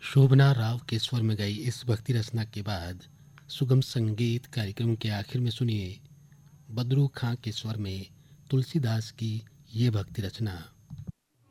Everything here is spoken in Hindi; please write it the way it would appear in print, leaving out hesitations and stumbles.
शोभना राव के स्वर में गई इस भक्ति रचना के बाद सुगम संगीत कार्यक्रम के आखिर में सुनिए बदरू खां के स्वर में तुलसीदास की ये भक्ति रचना।